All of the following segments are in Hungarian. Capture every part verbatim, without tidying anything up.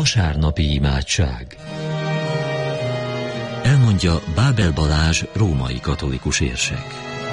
Vasárnapi imádság. Elmondja Bábel Balázs, római katolikus érsek.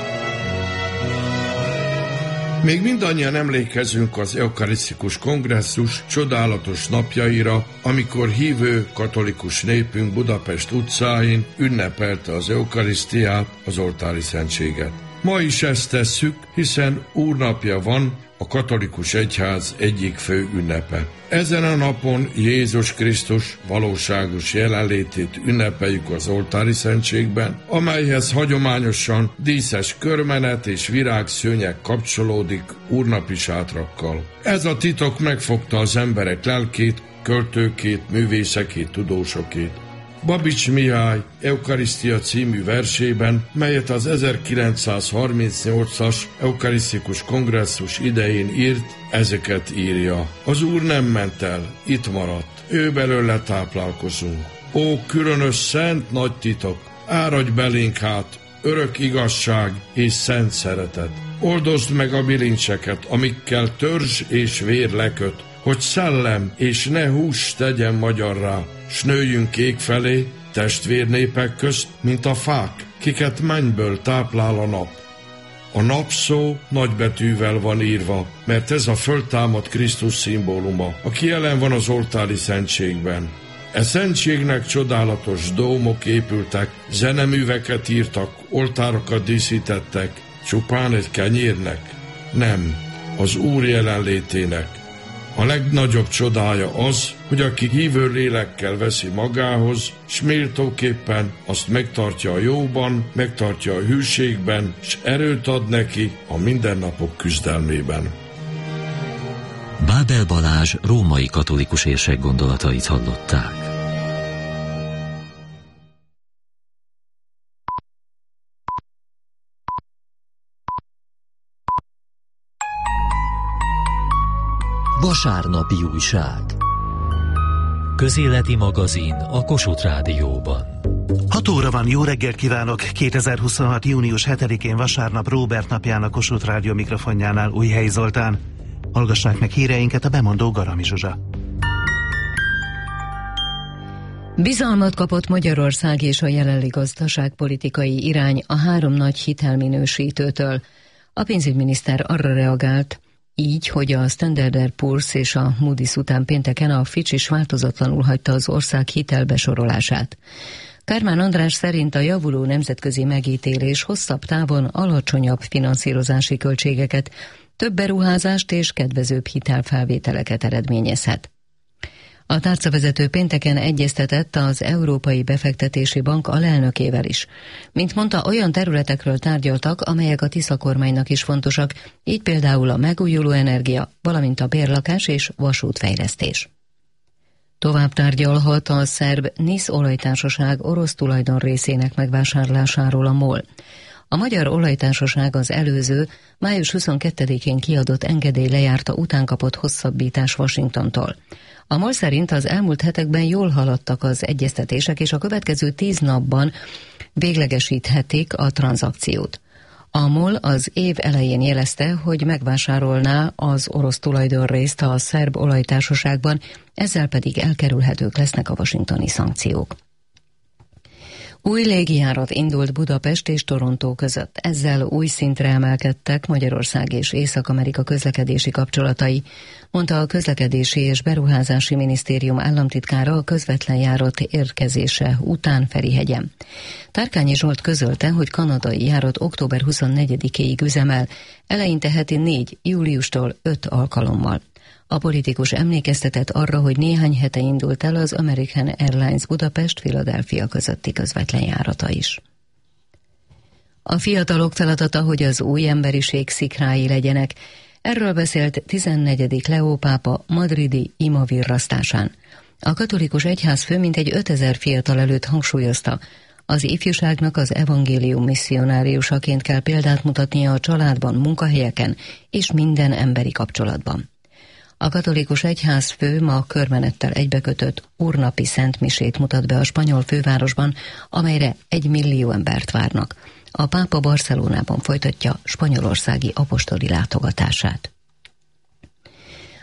Még mindannyian emlékezünk az eukarisztikus kongresszus csodálatos napjaira, amikor hívő katolikus népünk Budapest utcáin ünnepelte az eukarisztiát, az oltári szentséget. Ma is ezt tesszük, hiszen úrnapja van, a katolikus egyház egyik fő ünnepe. Ezen a napon Jézus Krisztus valóságos jelenlétét ünnepeljük az oltári szentségben, amelyhez hagyományosan díszes körmenet és virágszőnyeg kapcsolódik úrnapi sátrakkal. Ez a titok megfogta az emberek lelkét, költőkét, művészekét, tudósokét. Babics Mihály Eukarisztia című versében, melyet az ezerkilencszázharmincnyolcas eukarisztikus kongresszus idején írt, ezeket írja. Az Úr nem ment el, itt maradt, ő belőle táplálkozunk. Ó, különös szent nagy titok, áradj belénk hát, örök igazság és szent szeretet. Oldozd meg a bilincseket, amikkel törzs és vér leköt, hogy szellem és ne hús tegyen magyarrá, s nőjünk ég felé, testvérnépek közt, mint a fák, kiket mennyből táplál a nap. A nap szó nagybetűvel van írva, mert ez a föltámadt Krisztus szimbóluma, aki jelen van az oltári szentségben. E szentségnek csodálatos dómok épültek, zeneműveket írtak, oltárokat díszítettek, csupán egy kenyérnek? Nem, az Úr jelenlétének. A legnagyobb csodája az, hogy aki hívő lélekkel veszi magához, s méltóképpen azt megtartja a jóban, megtartja a hűségben, s erőt ad neki a mindennapok küzdelmében. Bábel Balázs, római katolikus érsek gondolatait hallották. Vasárnapi újság. Közéleti magazin a Kossuth Rádióban. hat óra van, jó reggelt kívánok! kétezer-huszonhat. június hetedikén vasárnap, Róbert napján a Kossuth Rádió mikrofonjánál Újhelyi Zoltán. Hallgassák meg híreinket, a bemondó Garami Zsuzsa. Bizalmat kapott Magyarország és a jelenlegi gazdaságpolitikai irány a három nagy hitelminősítőtől. A pénzügyminiszter arra reagált, így, hogy a Standard and Poor's és a Moody's után pénteken a Fitch is változatlanul hagyta az ország hitelbesorolását. Kármán András szerint a javuló nemzetközi megítélés hosszabb távon alacsonyabb finanszírozási költségeket, több beruházást és kedvezőbb hitelfelvételeket eredményezhet. A tárcavezető pénteken egyeztetett az Európai Befektetési Bank alelnökével is. Mint mondta, olyan területekről tárgyaltak, amelyek a Tisza kormánynak is fontosak, így például a megújuló energia, valamint a bérlakás és vasútfejlesztés. Tovább tárgyalhat a szerb NISZ olajtársaság orosz tulajdon részének megvásárlásáról a MOL. A Magyar Olajtársaság az előző, május huszonkettedikén kiadott engedély lejárta után kapott hosszabbítás Washingtontól. A MOL szerint az elmúlt hetekben jól haladtak az egyeztetések, és a következő tíz napban véglegesíthetik a tranzakciót. A MOL az év elején jelezte, hogy megvásárolná az orosz tulajdonrészt a szerb olajtársaságban, ezzel pedig elkerülhetők lesznek a washingtoni szankciók. Új légijárat indult Budapest és Torontó között. Ezzel új szintre emelkedtek Magyarország és Észak-Amerika közlekedési kapcsolatai, mondta a Közlekedési és Beruházási Minisztérium államtitkára a közvetlen járat érkezése után Ferihegyen. Tárkányi Zsolt közölte, hogy kanadai járat október huszonnegyedikéig üzemel, eleinte heti négy, júliustól öt alkalommal. A politikus emlékeztetett arra, hogy néhány hete indult el az American Airlines Budapest-Philadelphia közötti közvetlen járata is. A fiatalok feladata, hogy az új emberiség szikrái legyenek. Erről beszélt tizennegyedik Leó pápa madridi imavirrasztásán. A katolikus egyház fő mintegy ötezer fiatal előtt hangsúlyozta, az ifjúságnak az evangélium misszionáriusaként kell példát mutatnia a családban, munkahelyeken és minden emberi kapcsolatban. A katolikus egyház fő ma körmenettel egybekötött úrnapi szentmisét mutat be a spanyol fővárosban, amelyre egy millió embert várnak. A pápa Barcelonában folytatja spanyolországi apostoli látogatását.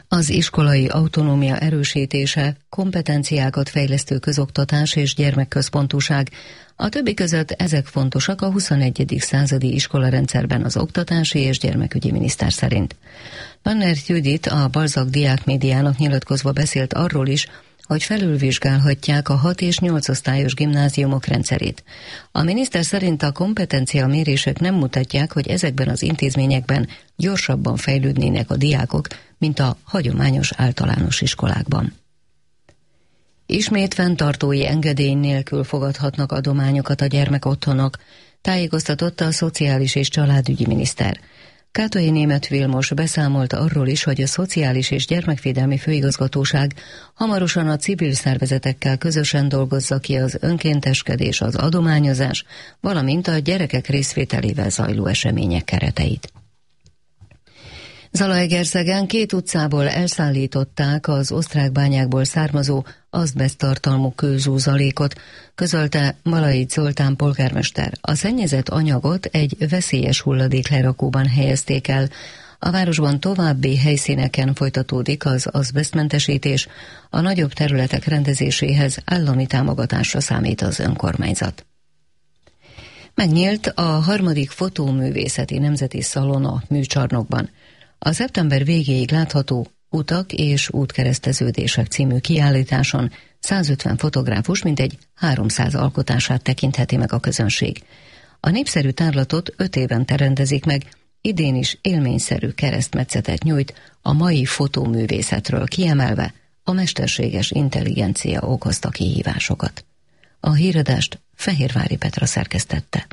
Az iskolai autonómia erősítése, kompetenciákat fejlesztő közoktatás és gyermekközpontúság, a többi között ezek fontosak a huszonegyedik századi iskolarendszerben az oktatási és gyermekügyi miniszter szerint. Lannert Judit a Balzak diákmédiának nyilatkozva beszélt arról is, hogy felülvizsgálhatják a hat és nyolc osztályos gimnáziumok rendszerét. A miniszter szerint a kompetencia mérések nem mutatják, hogy ezekben az intézményekben gyorsabban fejlődnének a diákok, mint a hagyományos általános iskolákban. Ismét fenntartói engedély nélkül fogadhatnak adományokat a gyermekotthonok, tájékoztatott a Szociális és Családügyi miniszter. Kátai Németh Vilmos beszámolt arról is, hogy a Szociális és Gyermekvédelmi Főigazgatóság hamarosan a civil szervezetekkel közösen dolgozza ki az önkénteskedés, az adományozás, valamint a gyerekek részvételével zajló események kereteit. Zalaegerszegen két utcából elszállították az osztrák bányákból származó azbeszttartalmú kőzúzalékot, közölte Malai Zoltán polgármester. A szennyezett anyagot egy veszélyes hulladéklerakóban helyezték el. A városban további helyszíneken folytatódik az azbesztmentesítés, a nagyobb területek rendezéséhez állami támogatásra számít az önkormányzat. Megnyílt a harmadik fotóművészeti nemzeti szalon a műcsarnokban. A szeptember végéig látható Utak és útkereszteződések című kiállításon százötven fotográfus mintegy háromszáz alkotását tekintheti meg a közönség. A népszerű tárlatot öt évente rendezik meg, idén is élményszerű keresztmetszetet nyújt a mai fotóművészetről kiemelve a mesterséges intelligencia okozta kihívásokat. A híradást Fehérvári Petra szerkesztette.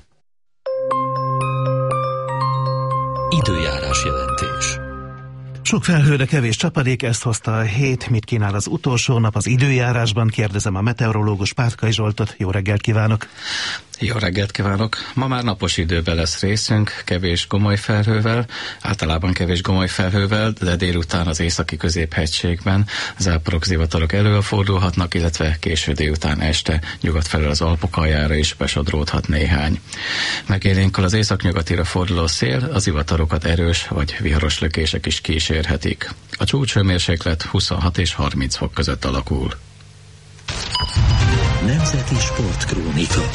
Időjárás jelentés. Sok felhőre kevés csapadék, ezt hozta a hét. Mit kínál az utolsó nap az időjárásban? Kérdezem a meteorológus Pátkai Zsoltot. Jó reggelt kívánok! Jó reggelt kívánok! Ma már napos időben lesz részünk, kevés gomoly felhővel, általában kevés gomoly felhővel, de délután az északi középhegységben záporok, zivatarok előfordulhatnak, illetve késő délután este nyugat felől az Alpok aljára is besodródhat néhány. Megélénkül az északnyugatira forduló szél, az zivatarokat erős vagy viharos lökések is kísérhetik. A csúcshőmérséklet huszonhat és harminc fok között alakul. Nemzeti Sportkrónika.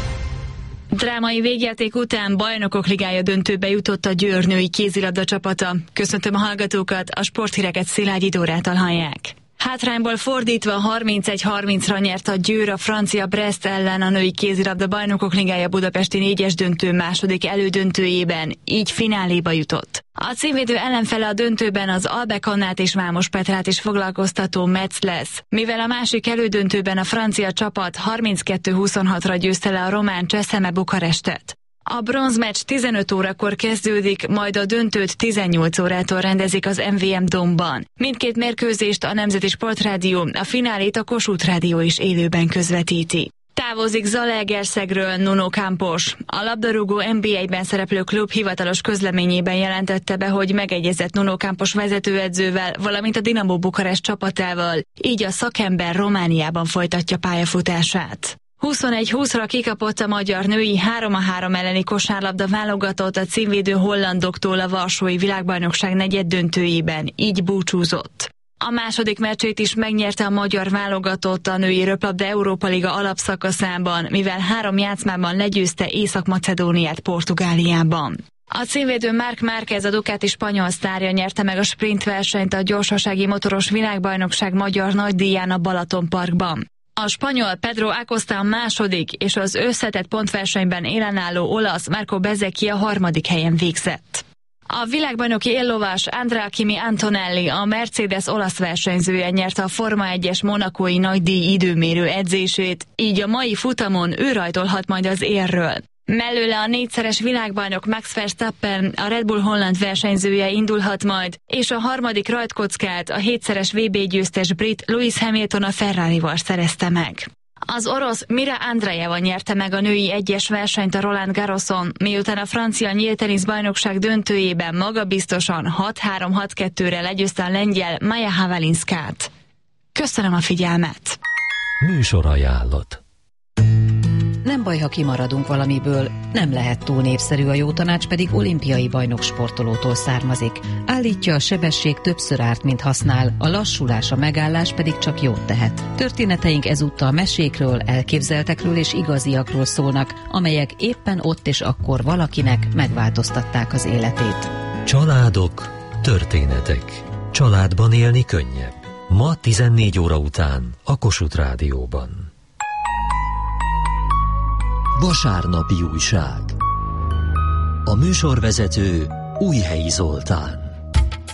Drámai végjáték után Bajnokok Ligája döntőbe jutott a Győr női kézilabda csapata. Köszöntöm a hallgatókat, a sporthíreket Szilágyi Dórától hallják. Hátrányból fordítva harmincegy harmincra nyert a Győr a francia Brest ellen a női kézilabda Bajnokok Ligája budapesti négyes döntő második elődöntőjében, így fináléba jutott. A címvédő ellenfele a döntőben az Albek Annát és Vámos Petrát is foglalkoztató Metz lesz, mivel a másik elődöntőben a francia csapat harminckettő huszonhatra győzte le a román Cseszeme Bukarestet. A bronzmeccs tizenöt órakor kezdődik, majd a döntőt tizennyolc órától rendezik az em vé em Domban. Mindkét mérkőzést a Nemzeti Sportrádió, a finálét a Kossuth Rádió is élőben közvetíti. Távozik Zalaegerszegről Nuno Campos. A labdarúgó en bé egyben szereplő klub hivatalos közleményében jelentette be, hogy megegyezett Nuno Campos vezetőedzővel, valamint a Dinamo Bukarest csapatával, így a szakember Romániában folytatja pályafutását. huszonegy húszra kikapott a magyar női három a három elleni kosárlabda válogatott a címvédő hollandoktól a Varsói Világbajnokság negyeddöntőjében, így búcsúzott. A második meccsét is megnyerte a magyar válogatott a női röplabda Európa Liga alapszakaszában, mivel három játszmában legyőzte Észak-Macedóniát Portugáliában. A címvédő Marc Márquez, a Ducati spanyol sztárja nyerte meg a sprint versenyt a gyorsasági motoros világbajnokság magyar nagydíján a Balatonparkban. A spanyol Pedro Acosta a második, és az összetett pontversenyben élenálló olasz Marco Bezzecchi a harmadik helyen végzett. A világbajnoki éllovas Andrea Kimi Antonelli, a Mercedes olasz versenyzője nyerte a Forma egyes monakói nagydíj időmérő edzését, így a mai futamon ő rajtolhat majd az érről. Mellőle a négyszeres világbajnok Max Verstappen, a Red Bull holland versenyzője indulhat majd, és a harmadik rajtkockát a hétszeres vé bé győztes brit Lewis Hamilton a Ferrarival szerezte meg. Az orosz Mira Andreeva nyerte meg a női egyes versenyt a Roland Garroson, miután a francia nyíltenisz bajnokság döntőjében magabiztosan hat három hat kettőre legyőzte a lengyel Maja Havalinskát. Köszönöm a figyelmet! Műsor ajánlott. Nem baj, ha kimaradunk valamiből, nem lehet túl népszerű, a jó tanács pedig olimpiai bajnok sportolótól származik. Állítja, a sebesség többször árt, mint használ, a lassulás, a megállás pedig csak jót tehet. Történeteink ezúttal mesékről, elképzeltekről és igaziakról szólnak, amelyek éppen ott és akkor valakinek megváltoztatták az életét. Családok, történetek. Családban élni könnyebb. Ma tizennégy óra után a Kossuth Rádióban. Vasárnapi újság. A műsorvezető Újhelyi Zoltán.